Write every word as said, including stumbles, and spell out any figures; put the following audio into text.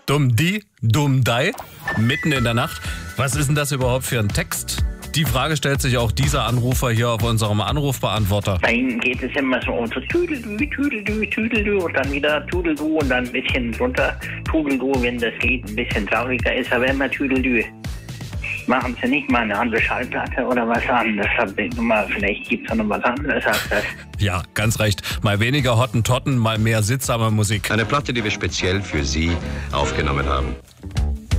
Dumm die, dumm dei, mitten in der Nacht. Was ist denn das überhaupt für ein Text? Die Frage stellt sich auch dieser Anrufer hier auf unserem Anrufbeantworter. Bei Ihnen geht es immer so um so Tüdelü, Tüdelü, Tüdelü und dann wieder Tudeldu und dann ein bisschen runter Tudeldu, wenn das Lied ein bisschen trauriger ist, aber immer Tüdelü. Machen Sie nicht mal eine andere Schallplatte oder was anderes? Vielleicht gibt es noch was anderes als das. Ja, ganz recht. Mal weniger Hottentotten, mal mehr sittsame Musik. Eine Platte, die wir speziell für Sie aufgenommen haben.